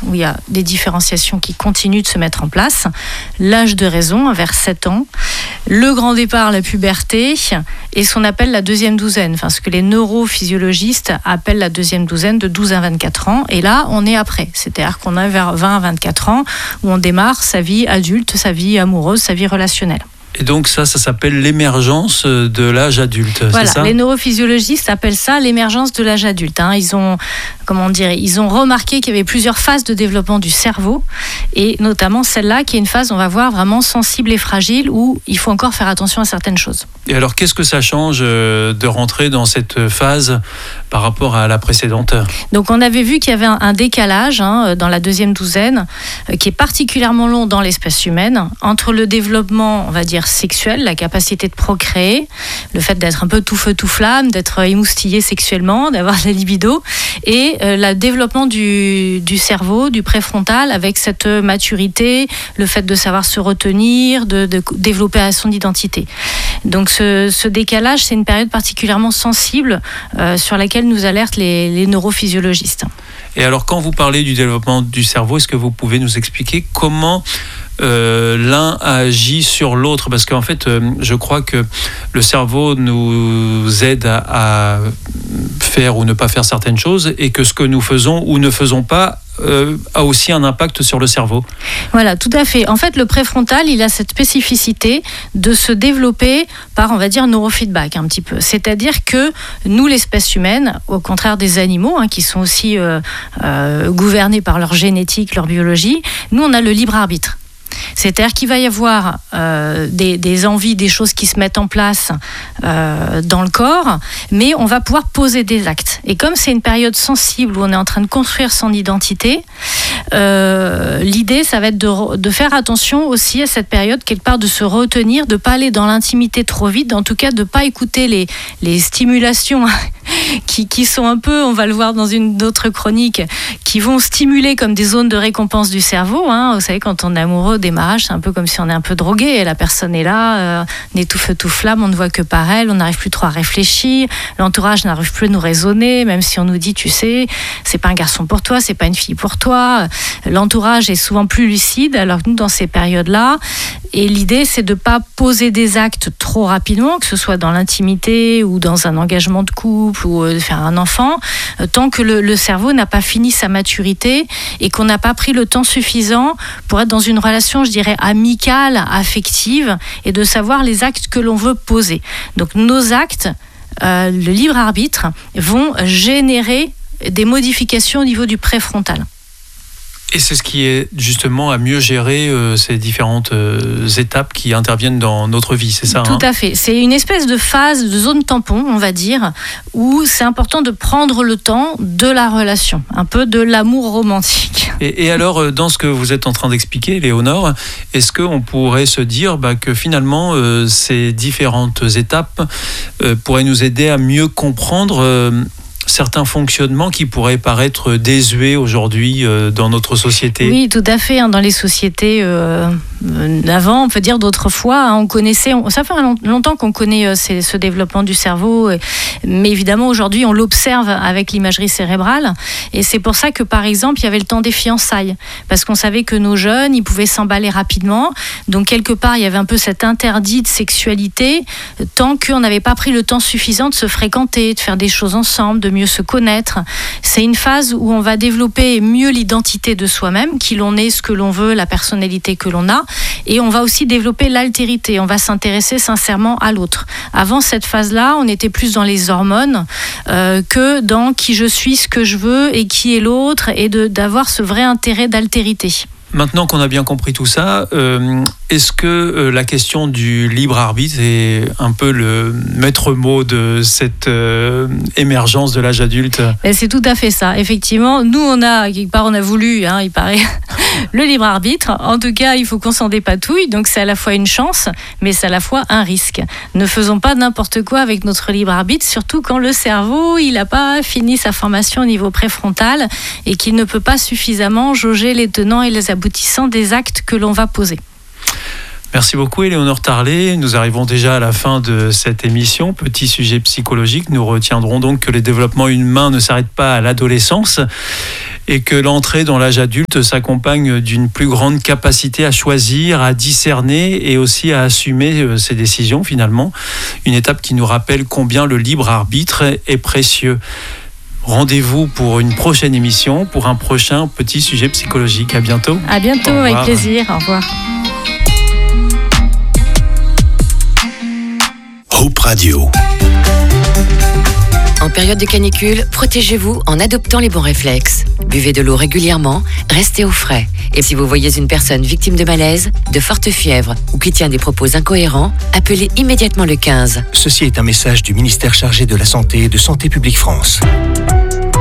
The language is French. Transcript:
où il y a des différenciations qui continuent de se mettre en place, l'âge de raison, vers 7 ans, le grand départ, la puberté, et ce qu'on appelle la deuxième douzaine, enfin ce que les neurophysiologistes appellent la deuxième douzaine de 12 à 24 ans. Et là, on est après, c'est-à-dire qu'on est vers 20 à 24 ans, où on démarre sa vie adulte, sa vie amoureuse, sa vie relationnelle. Et donc ça s'appelle l'émergence de l'âge adulte, voilà, c'est ça ? Les neurophysiologistes appellent ça l'émergence de l'âge adulte. Ils ont remarqué qu'il y avait plusieurs phases de développement du cerveau, et notamment celle-là qui est une phase, on va voir, vraiment sensible et fragile, où il faut encore faire attention à certaines choses. Et alors, qu'est-ce que ça change de rentrer dans cette phase par rapport à la précédente ? Donc on avait vu qu'il y avait un décalage dans la deuxième douzaine qui est particulièrement long dans l'espèce humaine, entre le développement, on va dire, sexuel, la capacité de procréer, le fait d'être un peu tout feu tout flamme, d'être émoustillé sexuellement, d'avoir la libido, et le développement du cerveau, du préfrontal, avec cette maturité, le fait de savoir se retenir, de développer son identité. Donc ce décalage, c'est une période particulièrement sensible sur laquelle nous alertent les neurophysiologistes. Et alors, quand vous parlez du développement du cerveau, est-ce que vous pouvez nous expliquer comment l'un agit sur l'autre? Parce qu'en fait, je crois que le cerveau nous aide à faire ou ne pas faire certaines choses, et que ce que nous faisons ou ne faisons pas a aussi un impact sur le cerveau. Voilà, tout à fait. En fait, le préfrontal, il a cette spécificité de se développer par, on va dire, neurofeedback un petit peu. C'est-à-dire que nous, l'espèce humaine, au contraire des animaux, qui sont aussi gouvernés par leur génétique, leur biologie, nous, on a le libre arbitre. C'est-à-dire qu'il va y avoir des envies, des choses qui se mettent en place dans le corps, mais on va pouvoir poser des actes. Et comme c'est une période sensible où on est en train de construire son identité, l'idée, ça va être de faire attention aussi à cette période, quelque part de se retenir, de ne pas aller dans l'intimité trop vite, en tout cas de ne pas écouter les stimulations qui sont un peu, on va le voir dans une autre chronique, qui vont stimuler comme des zones de récompense du cerveau. Vous savez, quand on est amoureux au démarrage, c'est un peu comme si on est un peu drogué, et la personne est là, on est tout feu tout flamme, on ne voit que par elle, on n'arrive plus trop à réfléchir, l'entourage n'arrive plus à nous raisonner, même si on nous dit, tu sais, c'est pas un garçon pour toi, c'est pas une fille pour toi. L'entourage est souvent plus lucide, alors que nous, dans ces périodes-là, et l'idée, c'est de ne pas poser des actes trop rapidement, que ce soit dans l'intimité ou dans un engagement de couple ou de faire un enfant, tant que le cerveau n'a pas fini sa maturité et qu'on n'a pas pris le temps suffisant pour être dans une relation, je dirais, amicale, affective, et de savoir les actes que l'on veut poser. Donc nos actes, le libre arbitre, vont générer des modifications au niveau du préfrontal. Et c'est ce qui est justement à mieux gérer ces différentes étapes qui interviennent dans notre vie, c'est ça ? Tout à fait. C'est une espèce de phase, de zone tampon, on va dire, où c'est important de prendre le temps de la relation, un peu de l'amour romantique. Et alors, dans ce que vous êtes en train d'expliquer, Léonore, est-ce qu'on pourrait se dire que finalement, ces différentes étapes pourraient nous aider à mieux comprendre certains fonctionnements qui pourraient paraître désuets aujourd'hui dans notre société? Oui, tout à fait. Dans les sociétés d'avant, on peut dire d'autrefois, on connaissait, ça fait longtemps qu'on connaît ce développement du cerveau, mais évidemment aujourd'hui on l'observe avec l'imagerie cérébrale, et c'est pour ça que par exemple il y avait le temps des fiançailles, parce qu'on savait que nos jeunes, ils pouvaient s'emballer rapidement, donc quelque part il y avait un peu cet interdit de sexualité tant qu'on n'avait pas pris le temps suffisant de se fréquenter, de faire des choses ensemble, de mieux se connaître. C'est une phase où on va développer mieux l'identité de soi-même, qui l'on est, ce que l'on veut, la personnalité que l'on a, et on va aussi développer l'altérité, on va s'intéresser sincèrement à l'autre. Avant cette phase-là, on était plus dans les hormones que dans qui je suis, ce que je veux et qui est l'autre, et d'avoir ce vrai intérêt d'altérité. Maintenant qu'on a bien compris tout ça, est-ce que la question du libre arbitre est un peu le maître mot de cette émergence de l'âge adulte ? Et c'est tout à fait ça. Effectivement, nous, on a voulu, il paraît, le libre arbitre. En tout cas, il faut qu'on s'en dépatouille. Donc, c'est à la fois une chance, mais c'est à la fois un risque. Ne faisons pas n'importe quoi avec notre libre arbitre, surtout quand le cerveau, il n'a pas fini sa formation au niveau préfrontal et qu'il ne peut pas suffisamment jauger les tenants et les aboutissants des actes que l'on va poser. Merci beaucoup Éléonore Tarlet. Nous arrivons déjà à la fin de cette émission. Petit sujet psychologique. Nous retiendrons donc que le développement humain ne s'arrête pas à l'adolescence et que l'entrée dans l'âge adulte s'accompagne d'une plus grande capacité à choisir, à discerner et aussi à assumer ses décisions finalement. Une étape qui nous rappelle combien le libre arbitre est précieux. Rendez-vous pour une prochaine émission, pour un prochain petit sujet psychologique. À bientôt. À bientôt, avec plaisir. Au revoir. Hope Radio. En période de canicule, protégez-vous en adoptant les bons réflexes. Buvez de l'eau régulièrement, restez au frais. Et si vous voyez une personne victime de malaise, de forte fièvre ou qui tient des propos incohérents, appelez immédiatement le 15. Ceci est un message du ministère chargé de la Santé et de Santé publique France.